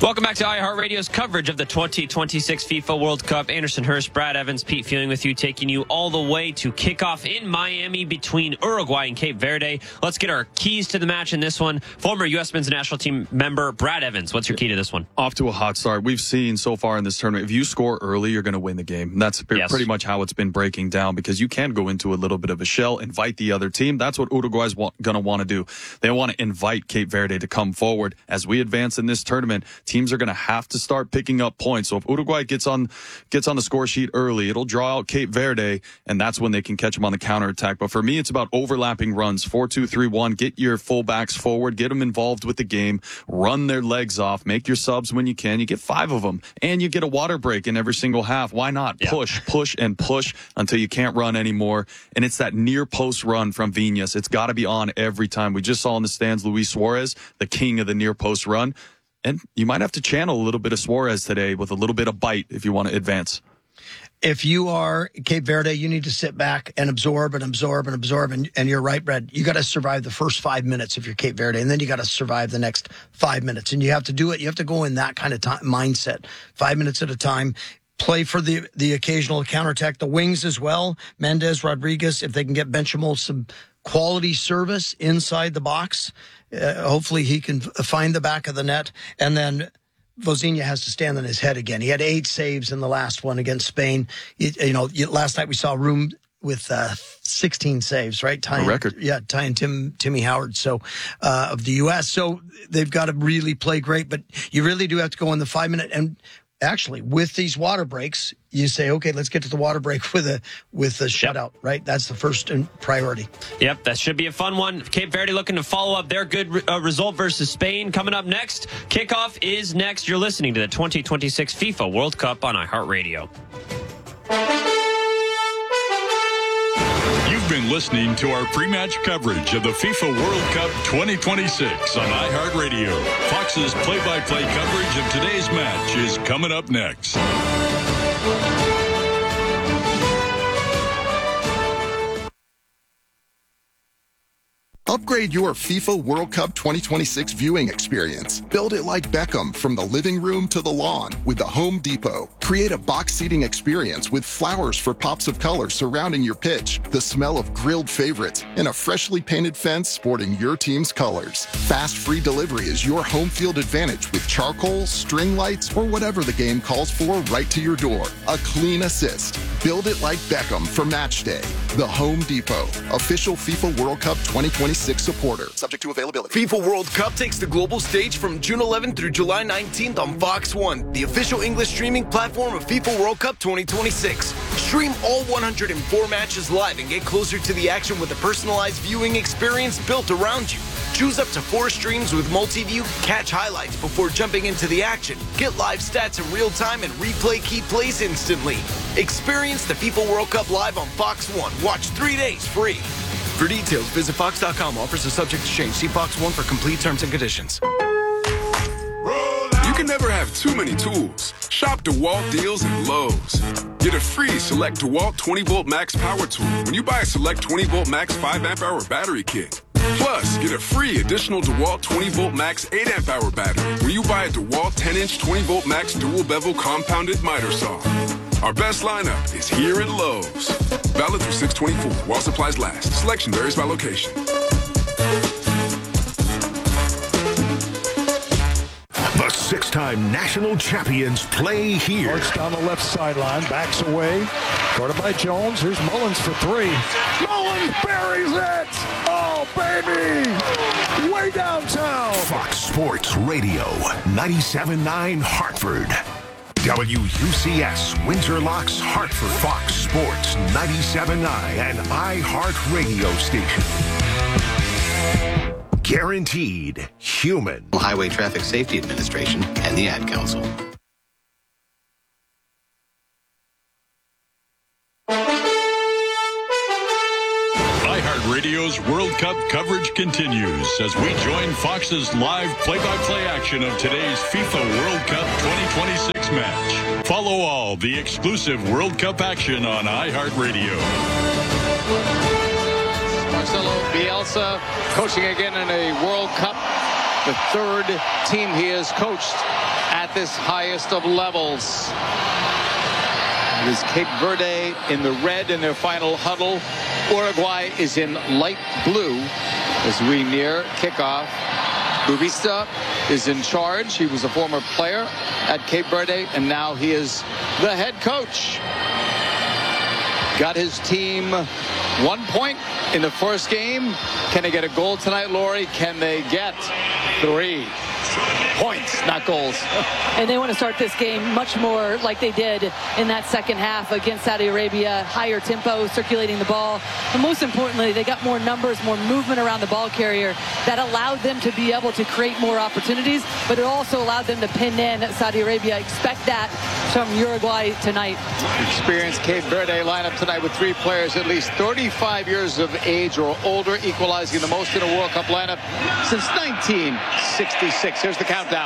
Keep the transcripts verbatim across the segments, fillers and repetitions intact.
Welcome back to iHeartRadio's coverage of the twenty twenty-six FIFA World Cup. Anderson Hurst, Brad Evans, Pete Fewing with you, taking you all the way to kickoff in Miami between Uruguay and Cape Verde. Let's get our keys to the match in this one. Former U S men's national team member Brad Evans, what's your key to this one? Off to a hot start. We've seen so far in this tournament, if you score early, you're going to win the game. That's yes. pretty much how it's been breaking down, because you can go into a little bit of a shell, invite the other team. That's what Uruguay's wa- going to want to do. They want to invite Cape Verde to come forward. As we advance in this tournament, teams are going to have to start picking up points. So if Uruguay gets on gets on the score sheet early, it'll draw out Cape Verde, and that's when they can catch them on the counterattack. But for me, it's about overlapping runs. four two three one. Get your fullbacks forward. Get them involved with the game. Run their legs off. Make your subs when you can. You get five of them, and you get a water break in every single half. Why not? Yeah. Push, push, and push until you can't run anymore. And it's that near post run from Viñas. It's got to be on every time. We just saw in the stands Luis Suarez, the king of the near post run. And you might have to channel a little bit of Suarez today with a little bit of bite if you want to advance. If you are Cape Verde, you need to sit back and absorb and absorb and absorb. And, and you're right, Brad. You got to survive the first five minutes if you're Cape Verde, and then you got to survive the next five minutes. And you have to do it. You have to go in that kind of time, mindset, five minutes at a time. Play for the the occasional counterattack. The wings as well. Mendez, Rodriguez, if they can get Benchimol some quality service inside the box, uh, hopefully he can find the back of the net. And then Vozinha has to stand on his head again. He had eight saves in the last one against Spain. You, you know, last night we saw Room with uh, sixteen saves, right? Tying, a record. Yeah, tying Tim, Timmy Howard so uh, of the U S. So they've got to really play great, but you really do have to go in the five minute. And actually, with these water breaks, you say, okay, let's get to the water break with a with a shutout, right? That's the first priority. Yep, that should be a fun one. Cape Verde looking to follow up their good uh, result versus Spain. Coming up next, kickoff is next. You're listening to the twenty twenty-six FIFA World Cup on iHeartRadio. You've been listening to our pre-match coverage of the FIFA World Cup twenty twenty-six on iHeartRadio. Fox's play-by-play coverage of today's match is coming up next. Upgrade your FIFA World Cup twenty twenty-six viewing experience. Build it like Beckham from the living room to the lawn with the Home Depot. Create a box seating experience with flowers for pops of color surrounding your pitch, the smell of grilled favorites, and a freshly painted fence sporting your team's colors. Fast free delivery is your home field advantage with charcoal, string lights, or whatever the game calls for right to your door. A clean assist. Build it like Beckham for match day. The Home Depot, official FIFA World Cup twenty twenty-six supporter. Subject to availability. FIFA World Cup takes the global stage from June eleventh through July nineteenth on Fox one, the official English streaming platform of FIFA World Cup twenty twenty-six. Stream all one hundred four matches live and get closer to the action with a personalized viewing experience built around you. Choose up to four streams with multi-view, catch highlights before jumping into the action, get live stats in real time, and replay key plays instantly. Experience the FIFA World Cup live on Fox one. Watch three days free. For details, visit fox dot com. Offers are subject to change. See Fox one for complete terms and conditions. You can never have too many tools. Shop DeWalt deals at Lowe's. Get a free Select DeWalt twenty volt Max power tool when you buy a Select twenty volt Max five amp hour battery kit. Plus, get a free additional DeWalt twenty volt Max eight amp hour battery when you buy a DeWalt ten inch twenty volt Max dual bevel compounded miter saw. Our best lineup is here at Lowe's. Valid through six twenty-four while supplies last. Selection varies by location. The six-time national champions play here. Marks down the left sideline, backs away. Guarded by Jones. Here's Mullins for three. Mullins buries it! Oh, baby! Way downtown. Fox Sports Radio, ninety-seven point nine Hartford. W U C S, Windsor Locks, Hartford. Fox Sports, ninety-seven point nine, and iHeart Radio station. Guaranteed human. Highway Traffic Safety Administration and the Ad Council. iHeartRadio's World Cup coverage continues as we join Fox's live play-by-play action of today's FIFA World Cup twenty twenty-six match. Follow all the exclusive World Cup action on iHeartRadio. Marcelo Bielsa coaching again in a World Cup the third team he has coached at this highest of levels. It is Cape Verde in the red in their final huddle. Uruguay is in light blue as we near kickoff. Bubista is in charge. He was a former player at Cape Verde, and now he is the head coach. Got his team one point in the first game. Can they get a goal tonight, Lori? Can they get three points, not goals? And they want to start this game much more like they did in that second half against Saudi Arabia. Higher tempo, circulating the ball. But most importantly, they got more numbers, more movement around the ball carrier that allowed them to be able to create more opportunities, but it also allowed them to pin in Saudi Arabia. Expect that from Uruguay tonight. Experienced Cape Verde lineup tonight with three players at least thirty-five years of age or older, equalizing the most in a World Cup lineup since nineteen sixty-six. Here's the countdown.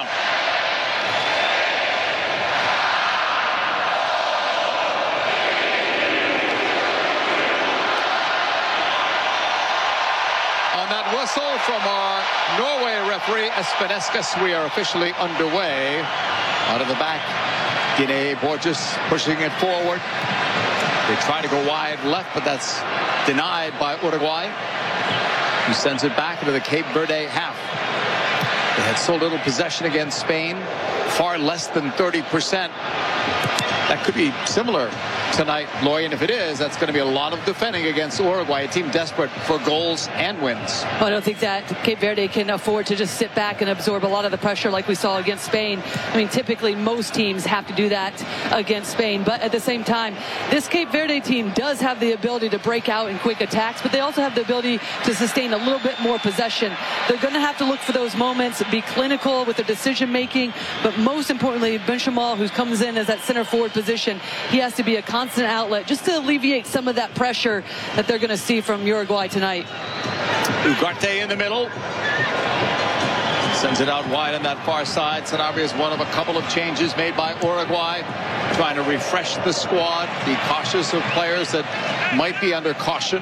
On that whistle from our Norway referee, Espen Eskes, we are officially underway. Out of the back, Guinea Borges pushing it forward. They try to go wide left, but that's denied by Uruguay, who sends it back into the Cape Verde half. They had so little possession against Spain, far less than thirty percent. That could be similar tonight, Lori, and if it is, that's going to be a lot of defending against Uruguay, a team desperate for goals and wins. Well, I don't think that Cape Verde can afford to just sit back and absorb a lot of the pressure like we saw against Spain. I mean, typically most teams have to do that against Spain, but at the same time, this Cape Verde team does have the ability to break out in quick attacks, but they also have the ability to sustain a little bit more possession. They're going to have to look for those moments, be clinical with their decision making, but most importantly, Benchamal, who comes in as that center forward position, he has to be a constant outlet just to alleviate some of that pressure that they're going to see from Uruguay tonight. Ugarte in the middle. Sends it out wide on that far side. Sanabria is one of a couple of changes made by Uruguay, trying to refresh the squad, be cautious of players that might be under caution.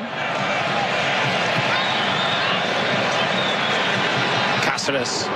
Cáceres.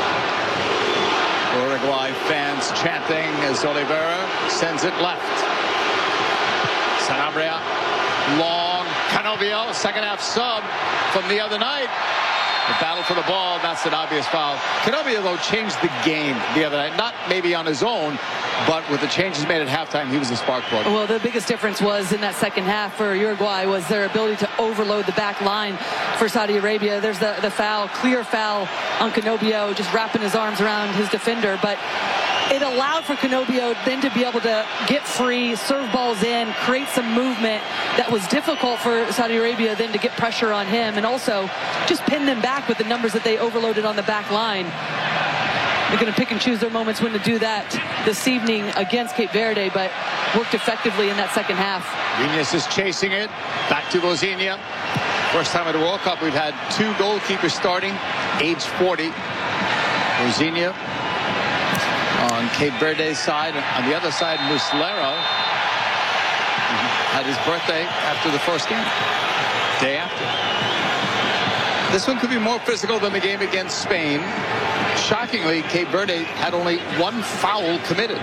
Uruguay fans chanting as Oliveira sends it left. Sanabria, long, Canovio, second half sub from the other night. The battle for the ball, that's an obvious foul. Canovio, though, changed the game the other night. Not maybe on his own, but with the changes made at halftime, he was a spark plug. Well, the biggest difference was in that second half for Uruguay was their ability to overload the back line for Saudi Arabia. There's the, the foul, clear foul on Canovio, just wrapping his arms around his defender. But it allowed for Canovio then to be able to get free, serve balls in, create some movement that was difficult for Saudi Arabia then to get pressure on him, and also just pin them back with the numbers that they overloaded on the back line. They're going to pick and choose their moments when to do that this evening against Cape Verde, but worked effectively in that second half. Viñas is chasing it. Back to Vozinha. First time at the World Cup we've had two goalkeepers starting, age forty. Vozinha on Cape Verde's side. On the other side, Muslera had his birthday after the first game. Day after. This one could be more physical than the game against Spain. Shockingly, Cape Verde had only one foul committed.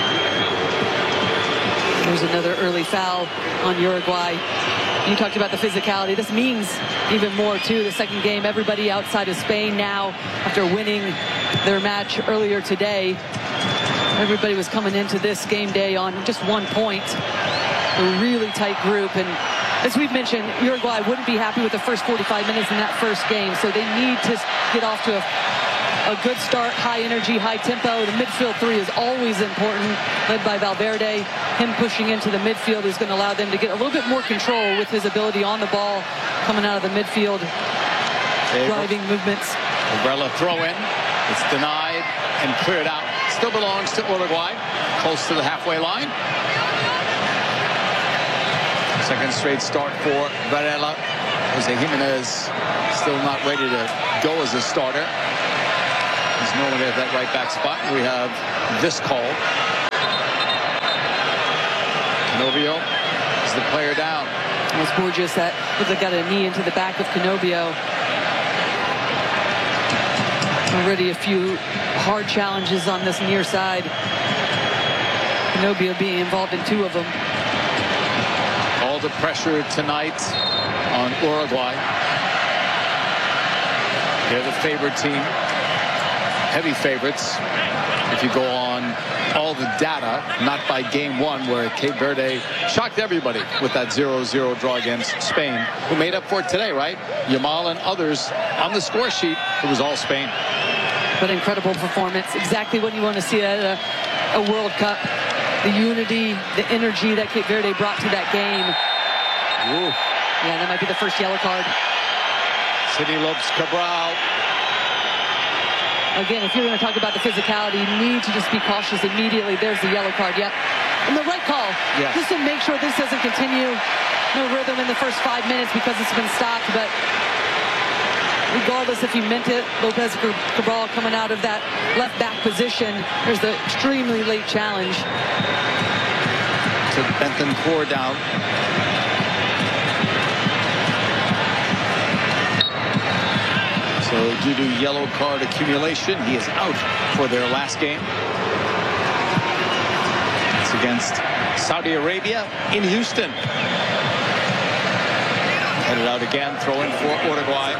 There's another early foul on Uruguay. You talked about the physicality. This means even more, too. The second game, everybody outside of Spain now, after winning their match earlier today, everybody was coming into this game day on just one point. A really tight group. And as we've mentioned, Uruguay wouldn't be happy with the first forty-five minutes in that first game. So they need to get off to a, a good start, high energy, high tempo. The midfield three is always important, led by Valverde. Him pushing into the midfield is going to allow them to get a little bit more control with his ability on the ball, coming out of the midfield, driving movements. Umbrella throw in. It's denied and cleared out. Still belongs to Uruguay, close to the halfway line. Second straight start for Varela. Jose Jimenez still not ready to go as a starter. He's normally at that right back spot. We have this call. Canovio is the player down. It was Borges that was got a knee into the back of Canovio. Already a few hard challenges on this near side. Nobia being involved in two of them. All the pressure tonight on Uruguay. They're the favored team. Heavy favorites. If you go on all the data, not by game one, where Cape Verde shocked everybody with that zero zero draw against Spain, who made up for it today, right? Yamal and others on the score sheet, it was all Spain. But incredible performance. Exactly what you want to see at a, a World Cup. The unity, the energy that Cape Verde brought to that game. Ooh. Yeah, that might be the first yellow card. Sidney Lopes Cabral. Again, if you're going to talk about the physicality, you need to just be cautious immediately. There's the yellow card. Yep. And the right call. Yes. Just to make sure this doesn't continue. No rhythm in the first five minutes because it's been stopped. But regardless if he meant it, Lopez Cabral coming out of that left back position. There's the extremely late challenge. Took Bentancur down. So due to yellow card accumulation, he is out for their last game. It's against Saudi Arabia in Houston. Headed out again, throw in for Uruguay.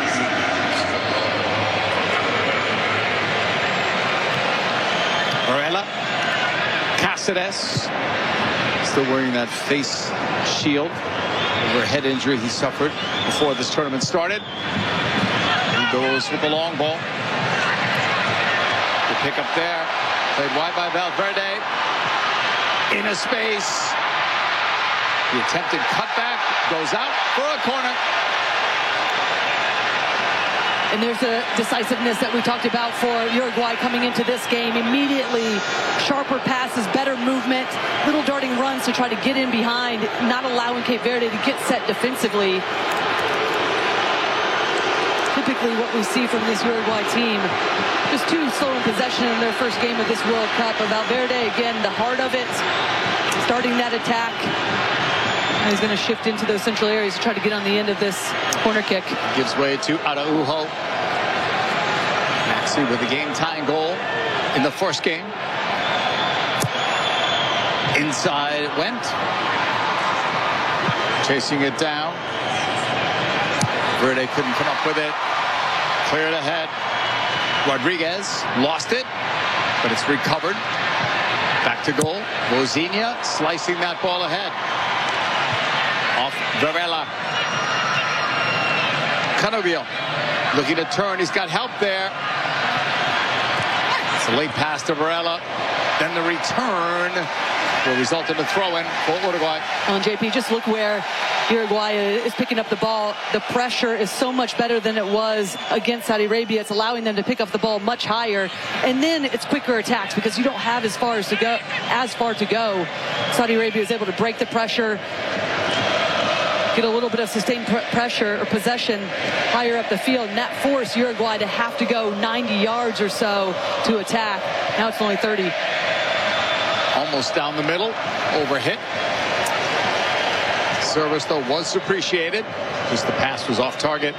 Varela. Cáceres. Still wearing that face shield over a head injury he suffered before this tournament started. Goes with the long ball. The pick up there. Played wide by Valverde. In a space. The attempted cutback goes out for a corner. And there's a decisiveness that we talked about for Uruguay coming into this game. Immediately sharper passes, better movement, little darting runs to try to get in behind, not allowing Cape Verde to get set defensively. Typically what we see from this Uruguay team. Just too slow in possession in their first game of this World Cup. But Valverde, again, the heart of it, starting that attack. And he's going to shift into those central areas to try to get on the end of this corner kick. Gives way to Araujo. Maxi with a game-tying goal in the first game. Inside it went. Chasing it down. Verde couldn't come up with it. Cleared ahead. Rodriguez lost it, but it's recovered. Back to goal. Vozinha slicing that ball ahead. Off Varela. Cannavio looking to turn. He's got help there. It's a late pass to Varela. Then the return will result in a throw-in for Uruguay. Well, and J P, just look where Uruguay is picking up the ball. The pressure is so much better than it was against Saudi Arabia. It's allowing them to pick up the ball much higher, and then it's quicker attacks because you don't have as far as to go. As far to go. Saudi Arabia is able to break the pressure, get a little bit of sustained pr pressure or possession higher up the field, and that forced Uruguay to have to go ninety yards or so to attack. Now it's only thirty. Almost down the middle, overhit. Service, though, was appreciated. Just the pass was off target.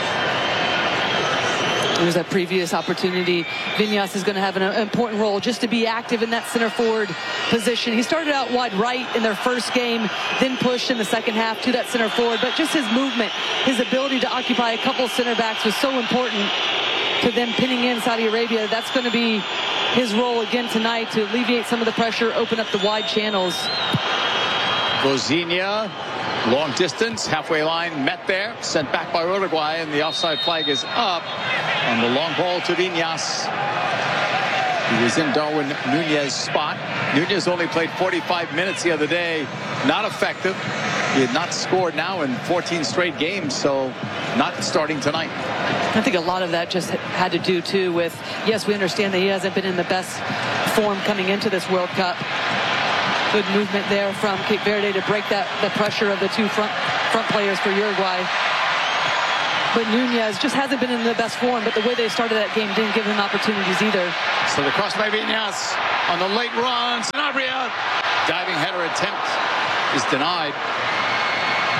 There's that previous opportunity. Vinyas is going to have an important role just to be active in that center forward position. He started out wide right in their first game, then pushed in the second half to that center forward. But just his movement, his ability to occupy a couple center backs was so important to them pinning in Saudi Arabia. That's going to be his role again tonight to alleviate some of the pressure, open up the wide channels. Vozinha, long distance, halfway line, met there, sent back by Uruguay, and the offside flag is up on the long ball to Vinyas. He was in Darwin Nunez's spot. Nunez only played forty-five minutes the other day. Not effective. He had not scored now in fourteen straight games, so not starting tonight. I think a lot of that just had to do, too, with, yes, we understand that he hasn't been in the best form coming into this World Cup. Good movement there from Cape Verde to break that the pressure of the two front front players for Uruguay. But Nunez just hasn't been in the best form, but the way they started that game didn't give him opportunities either. So the cross by Vinyas on the late run. Sanabria, diving header attempt is denied.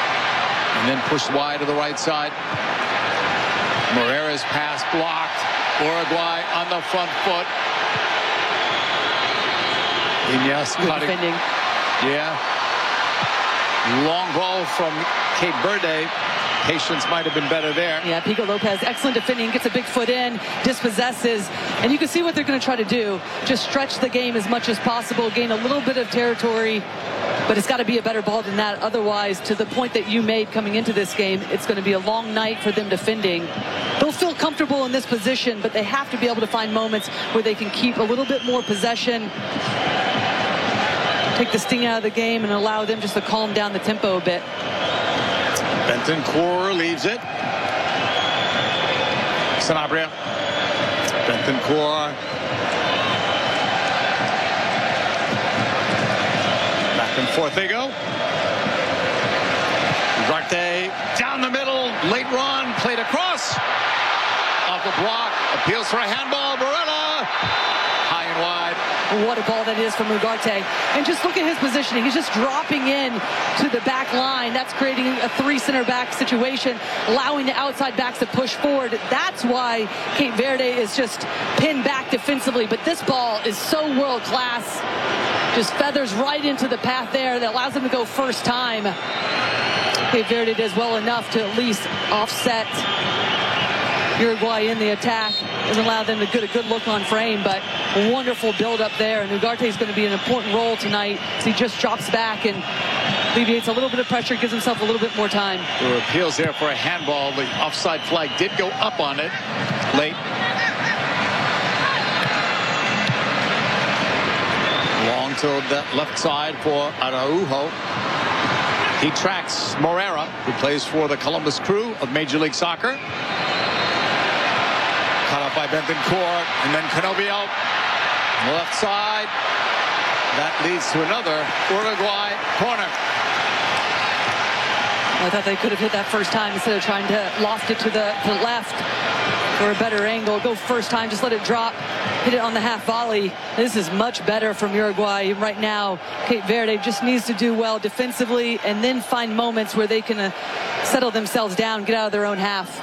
And then pushed wide to the right side. Morera's pass blocked. Uruguay on the front foot. Ineos Good cutting. defending. Yeah. Long ball from Cape Verde. Patience might have been better there. Yeah, Pico Lopez, excellent defending, gets a big foot in, dispossesses, and you can see what they're going to try to do. Just stretch the game as much as possible, gain a little bit of territory, but it's got to be a better ball than that. Otherwise, to the point that you made coming into this game, it's going to be a long night for them defending. They'll feel comfortable in this position, but they have to be able to find moments where they can keep a little bit more possession, take the sting out of the game, and allow them just to calm down the tempo a bit. Bentancur leaves it. Sanabria. Bentancur. Back and forth they go. Ugarte down the middle. Late run. Played across. Off the block. Appeals for a handball. Barella. High and wide. What a ball that is from Ugarte. And just look at his positioning. He's just dropping in to the back line. That's creating a three center back situation, allowing the outside backs to push forward. That's why Cape Verde is just pinned back defensively. But this ball is so world class. Just feathers right into the path there that allows them to go first time. Cape Verde does well enough to at least offset Uruguay in the attack. Doesn't allow them to get a good look on frame, but a wonderful build up there. And Ugarte is going to be an important role tonight as he just drops back and alleviates a little bit of pressure, gives himself a little bit more time. There were appeals there for a handball. The offside flag did go up on it late. Long to the left side for Araujo. He tracks Morera, who plays for the Columbus Crew of Major League Soccer. Cut off by Bentancur, and then Canobbio, left side. That leads to another Uruguay corner. I thought they could have hit that first time instead of trying to loft it to the, to the left for a better angle. Go first time, just let it drop, hit it on the half volley. This is much better from Uruguay right now. Cape Verde just needs to do well defensively and then find moments where they can uh, settle themselves down, get out of their own half.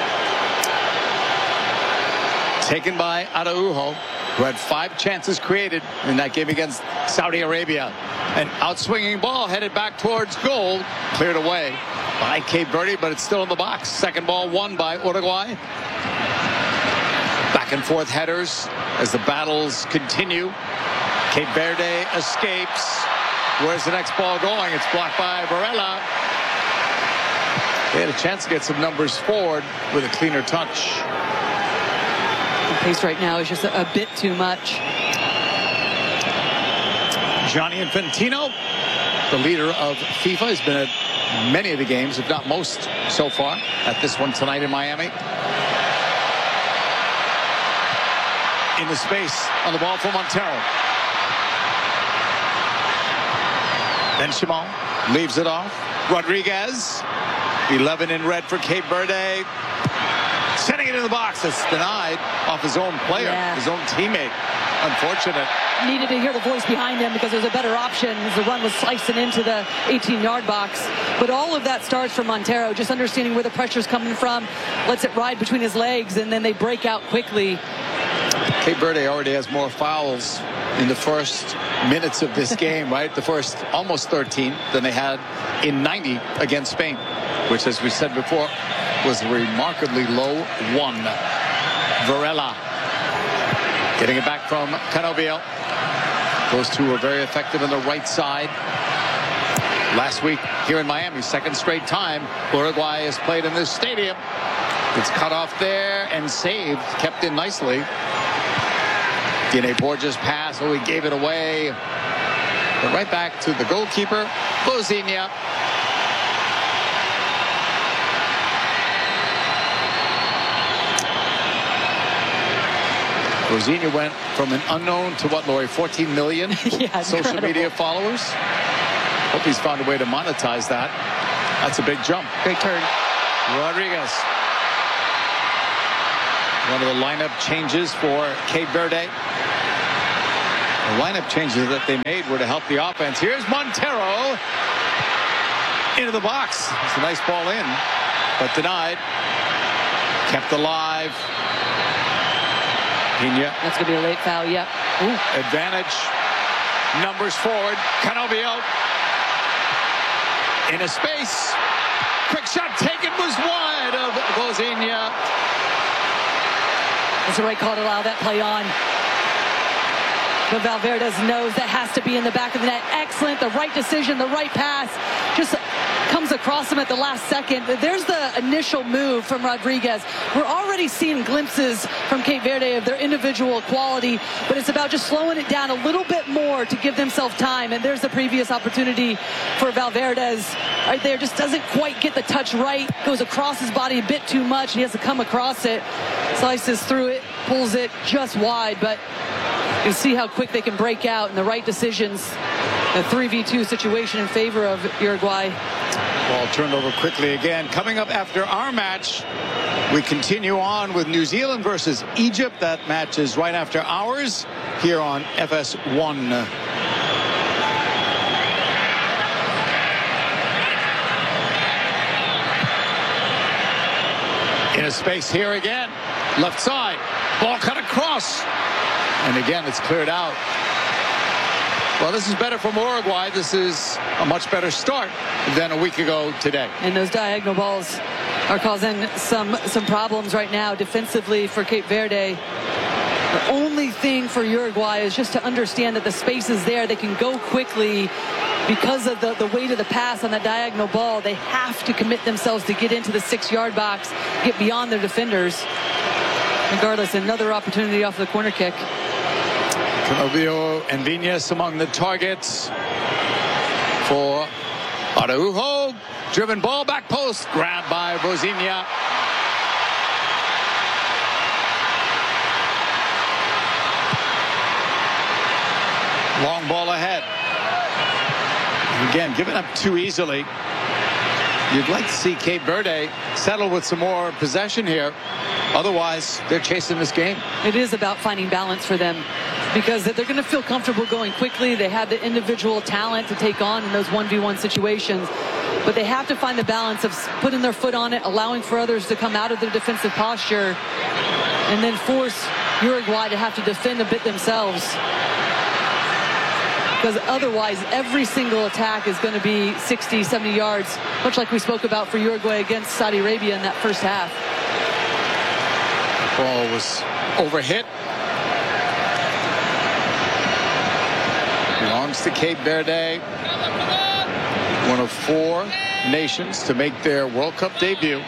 Taken by Araujo, who had five chances created in that game against Saudi Arabia. An outswinging ball headed back towards goal, cleared away by Cape Verde, but it's still in the box. Second ball won by Uruguay. Back and forth headers as the battles continue. Cape Verde escapes. Where's the next ball going? It's blocked by Varela. They had a chance to get some numbers forward with a cleaner touch. The pace right now is just a, a bit too much. Gianni Infantino, the leader of FIFA, has been at many of the games, if not most so far, at this one tonight in Miami. In the space on the ball for Montero. Then Shimon leaves it off. Rodriguez, eleven in red for Cape Verde. Sending it in the box. It's denied off his own player, yeah. his own teammate. Unfortunate. Needed to hear the voice behind him because there's a better option as the run was slicing into the eighteen-yard box. But all of that starts from Montero, just understanding where the pressure's coming from, lets it ride between his legs, and then they break out quickly. Cape Verde already has more fouls in the first minutes of this game, right? The first almost thirteen than they had in ninety against Spain, which, as we said before, was a remarkably low one. Varela getting it back from Canobbio. Those two were very effective on the right side. Last week here in Miami, second straight time Uruguay has played in this stadium. It's cut off there and saved, kept in nicely. D N A Borges pass, oh, he gave it away. But right back to the goalkeeper, Bozinha. Bozinha went from an unknown to what, Lori, fourteen million yeah, social incredible. media followers. Hope he's found a way to monetize that. That's a big jump. Great turn. Rodriguez. One of the lineup changes for Cape Verde. The lineup changes that they made were to help the offense. Here's Montero into the box. It's a nice ball in, but denied. Kept alive. Pena. That's going to be a late foul, yep. Ooh. Advantage. Numbers forward. Canobio. In a space. Quick shot taken was wide of Vozinha. That's the right call to allow that play on. But Valverde knows that has to be in the back of the net. Excellent. The right decision, the right pass. Just comes across him at the last second. There's the initial move from Rodriguez. We're already seeing glimpses from Cape Verde of their individual quality, but it's about just slowing it down a little bit more to give themselves time. And there's the previous opportunity for Valverde's right there. Just doesn't quite get the touch right. Goes across his body a bit too much. He has to come across it. Slices through it, pulls it just wide, but you see how quick they can break out and the right decisions. A three v two situation in favor of Uruguay. Ball turned over quickly again. Coming up after our match, we continue on with New Zealand versus Egypt. That match is right after ours here on F S one. In a space here again. Left side. Ball cut across. And again, it's cleared out. Well, this is better from Uruguay. This is a much better start than a week ago today. And those diagonal balls are causing some some problems right now defensively for Cape Verde. The only thing for Uruguay is just to understand that the space is there. They can go quickly because of the, the weight of the pass on that diagonal ball. They have to commit themselves to get into the six-yard box, get beyond their defenders. Regardless, another opportunity off the corner kick. Canobio and Viñas among the targets for Araujo. Driven ball, back post, grabbed by Vozinha. Long ball ahead. Again, given up too easily. You'd like to see Cape Verde settle with some more possession here. Otherwise, they're chasing this game. It is about finding balance for them because they're going to feel comfortable going quickly. They have the individual talent to take on in those one v one situations. But they have to find the balance of putting their foot on it, allowing for others to come out of their defensive posture, and then force Uruguay to have to defend a bit themselves. Because otherwise, every single attack is going to be sixty, seventy yards, much like we spoke about for Uruguay against Saudi Arabia in that first half. Ball was overhit. Belongs to Cape Verde. One of four nations to make their World Cup debut.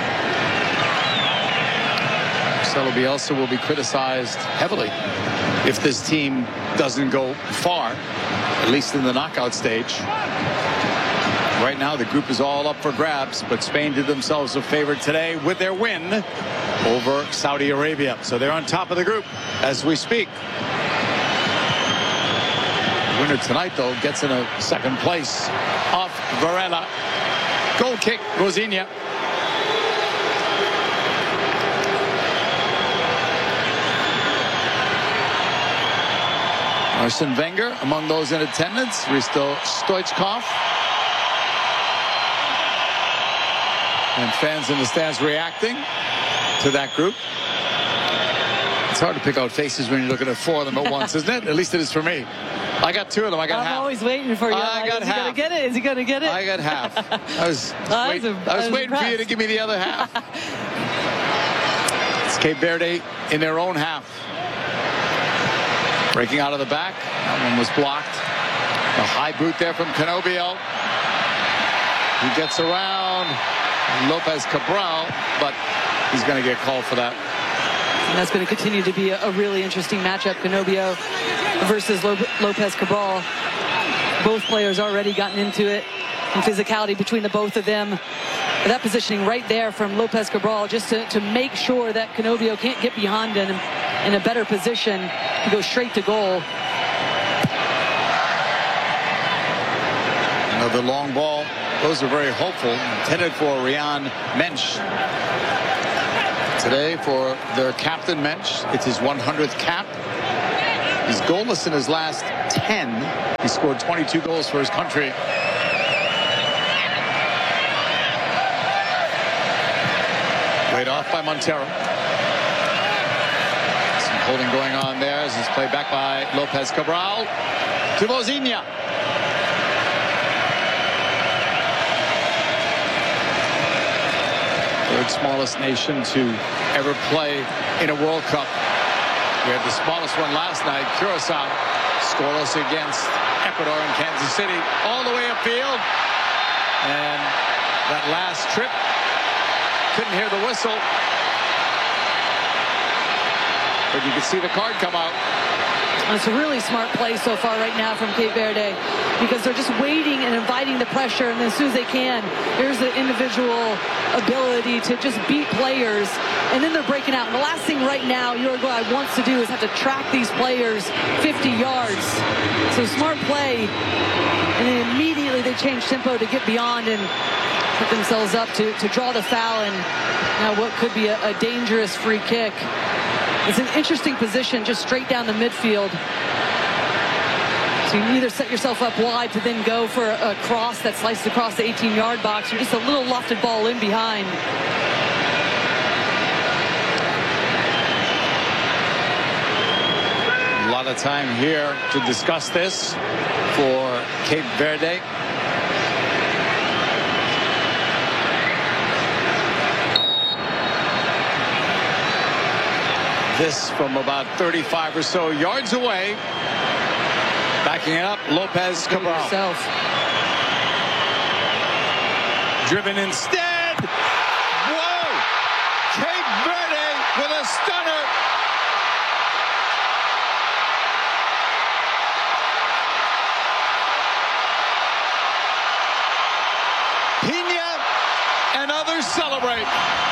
Marcelo Bielsa will be criticized heavily if this team doesn't go far, at least in the knockout stage. Right now, the group is all up for grabs, but Spain did themselves a favor today with their win over Saudi Arabia. So they're on top of the group as we speak. The winner tonight, though, gets in a second place off Varela. Goal kick, Vozinha. Arsene Wenger among those in attendance. Risto Stoichkov. And fans in the stands reacting to that group. It's hard to pick out faces when you're looking at four of them at once, isn't it? At least it is for me. I got two of them. I got I'm half. I'm always waiting for you. I like, got is half. he going to get it? Is he going to get it? I got half. I was, I wait, was, I was I was waiting impressed. for you to give me the other half. It's Cape Verde in their own half. Breaking out of the back. That one was blocked. A high boot there from Canobio. He gets around Lopez Cabral, but he's going to get called for that. And that's going to continue to be a, a really interesting matchup. Canobio versus Lopez Cabral. Both players already gotten into it. And physicality between the both of them. But that positioning right there from Lopez Cabral just to, to make sure that Canobio can't get behind him in a better position to go straight to goal. Another long ball. Those are very hopeful. Intended for Ryan Mensch. Today for their captain Mensch. It's his one hundredth cap. He's goalless in his last ten. He scored twenty-two goals for his country. Laid off by Montero. Some Holding going on there as it's played back by Lopez Cabral to Vozinha. Third smallest nation to ever play in a World Cup. We had the smallest one last night, Curacao, scoreless against Ecuador in Kansas City, all the way upfield. And that last trip, couldn't hear the whistle. But you can see the card come out. It's a really smart play so far right now from Cape Verde, because they're just waiting and inviting the pressure, and as soon as they can, here's the individual ability to just beat players, and then they're breaking out. And the last thing right now Uruguay wants to do is have to track these players fifty yards. So smart play, and then immediately they change tempo to get beyond and put themselves up to, to draw the foul, and now what could be a, a dangerous free kick. It's an interesting position, just straight down the midfield. So you can either set yourself up wide to then go for a, a cross that slices across the eighteen-yard box, or just a little lofted ball in behind. A lot of time here to discuss this for Cape Verde. This from about thirty-five or so yards away. Backing it up, Lopez Cabral. Driven instead. Whoa! Cape Verde with a stunner. Pina and others celebrate.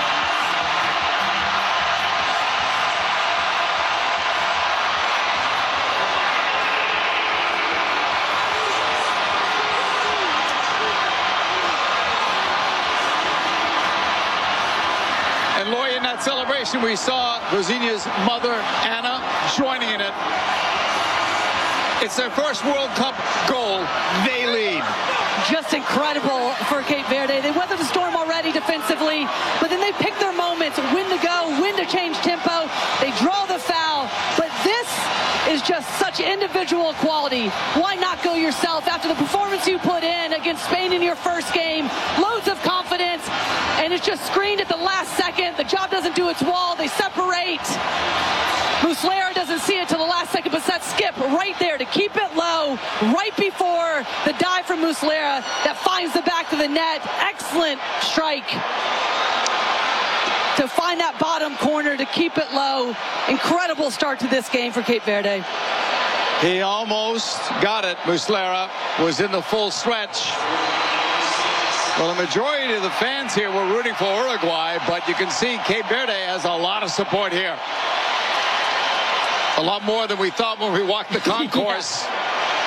In that celebration, we saw Vozinha's mother, Anna, joining in it. It's their first World Cup goal. They lead. Just incredible for Cape Verde. They weathered the storm already defensively, but then they pick their moments, when to go, when to change tempo. They draw the foul, but this is just such individual quality. Why not go yourself after the performance you put in against Spain in your first game? Loads of confidence, and it's just screened at the last second. The job doesn't do its wall. They separate. Muslera doesn't see it till the last second, but that skip right there to keep it low right before the dive from Muslera that finds the back of the net. Excellent strike to find that bottom corner to keep it low. Incredible start to this game for Cape Verde. He almost got it. Muslera was in the full stretch. Well, the majority of the fans here were rooting for Uruguay, but you can see Cape Verde has a lot of support here. A lot more than we thought when we walked the concourse. Yeah.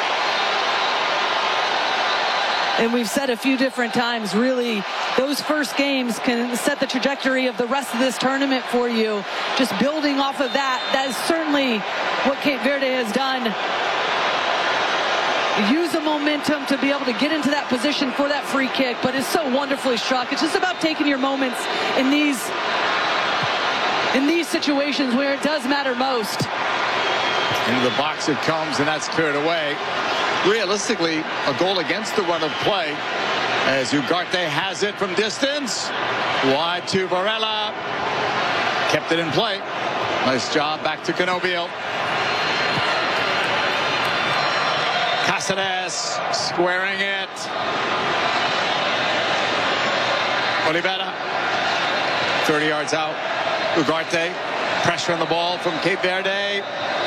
And we've said a few different times, really, those first games can set the trajectory of the rest of this tournament for you. Just building off of that, that is certainly what Cape Verde has done. Use the momentum to be able to get into that position for that free kick, but it's so wonderfully struck. It's just about taking your moments in these in these situations where it does matter most. Into the box it comes, and that's cleared away. Realistically, a goal against the run of play as Ugarte has it from distance. Wide to Varela. Kept it in play. Nice job back to Canobbio. Cáceres squaring it. Oliveira. thirty yards out. Ugarte. Pressure on the ball from Cape Verde.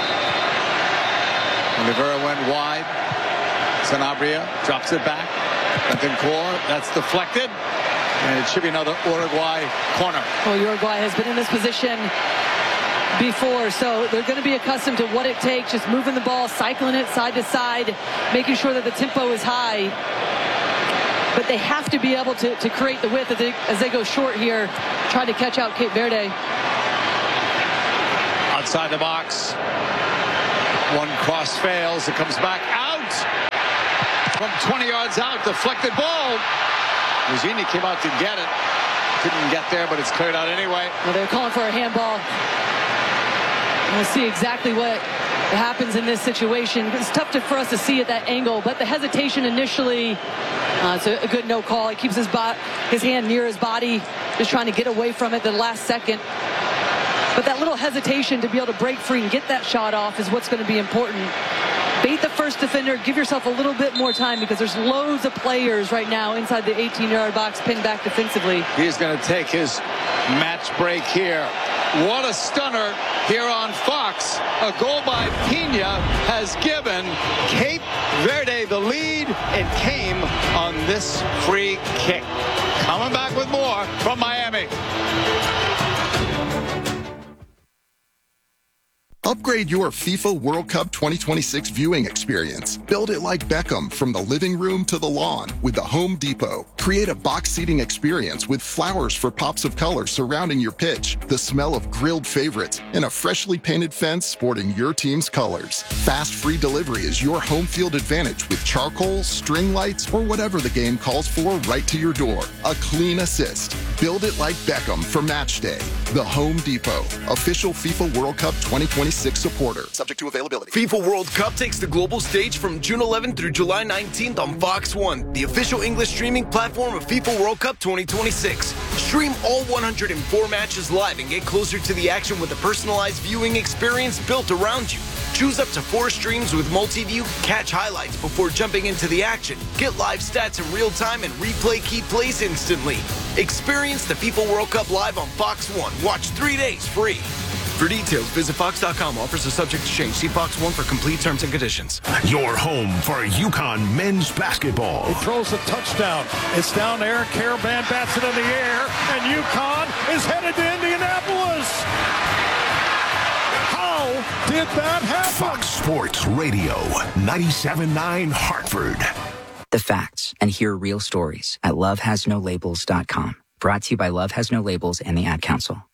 Oliveira went wide. Sanabria drops it back. Bentancur, that's deflected. And it should be another Uruguay corner. Well, Uruguay has been in this position before, so they're going to be accustomed to what it takes, just moving the ball, cycling it side to side, making sure that the tempo is high. But they have to be able to, to create the width as they, as they go short here, try to catch out Cape Verde. Outside the box. One cross fails. It comes back out. From twenty yards out, deflected ball. Vozinha came out to get it. Couldn't get there, but it's cleared out anyway. Well, they're calling for a handball. We'll see exactly what happens in this situation. It's tough to, for us to see at that angle, but the hesitation initially, uh, it's a, a good no call. He keeps his, bo- his hand near his body, just trying to get away from it the last second. But that little hesitation to be able to break free and get that shot off is what's going to be important. Bait the first defender, give yourself a little bit more time because there's loads of players right now inside the eighteen-yard box pinned back defensively. He's going to take his match break here. What a stunner here on Fox. A goal by Pena has given Cape Verde the lead. It came on this free kick. Coming back with more from Miami. Upgrade your FIFA World Cup twenty twenty-six viewing experience. Build it like Beckham from the living room to the lawn with the Home Depot. Create a box seating experience with flowers for pops of color surrounding your pitch, the smell of grilled favorites, and a freshly painted fence sporting your team's colors. Fast free delivery is your home field advantage with charcoal, string lights, or whatever the game calls for right to your door. A clean assist. Build it like Beckham for match day. The Home Depot, official FIFA World Cup twenty twenty-six supporter. Subject to availability. FIFA World Cup takes the global stage from June eleventh through July nineteenth on Fox one, the official English streaming platform of FIFA World Cup twenty twenty-six. Stream all one hundred four matches live and get closer to the action with a personalized viewing experience built around you. Choose up to four streams with multi-view, catch highlights before jumping into the action, get live stats in real time, and replay key plays instantly. Experience the FIFA World Cup live on Fox one. Watch three days free. For details, visit Fox dot com. Offers are subject to change. See Fox one for complete terms and conditions. Your home for UConn men's basketball. He throws a touchdown. It's down there. Caravan bats it in the air, and UConn is headed to Indianapolis. How did that happen? Fox Sports Radio, ninety-seven point nine Hartford. The facts and hear real stories at love has no labels dot com. Brought to you by Love Has No Labels and the Ad Council.